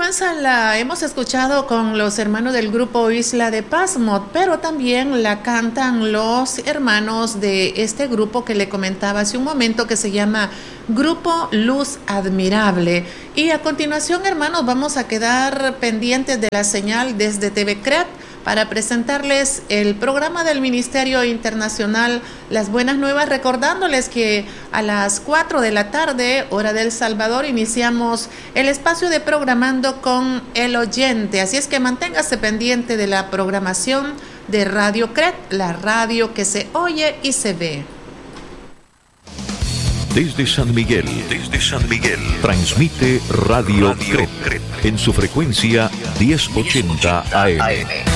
hemos escuchado con los hermanos del grupo Isla de Pasmod, pero también la cantan los hermanos de este grupo que le comentaba hace un momento, que se llama Grupo Luz Admirable. Y a continuación, hermanos, vamos a quedar pendientes de la señal desde TV CREAT para presentarles el programa del Ministerio Internacional Las Buenas Nuevas, recordándoles que a las 4 de la tarde, hora del Salvador, iniciamos el espacio de Programando con el Oyente. Así es que manténgase pendiente de la programación de Radio CREAT, la radio que se oye y se ve. Desde San Miguel, transmite Radio CREAT en su frecuencia 1080 AM.